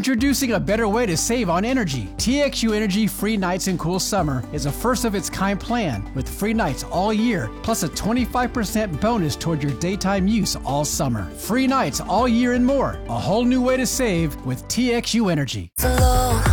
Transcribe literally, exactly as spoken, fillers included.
Introducing a better way to save on energy. T X U Energy Free Nights and Cool Summer is a first-of-its-kind plan with free nights all year, plus a twenty-five percent bonus toward your daytime use all summer. Free nights all year and more. A whole new way to save with T X U Energy. Hello.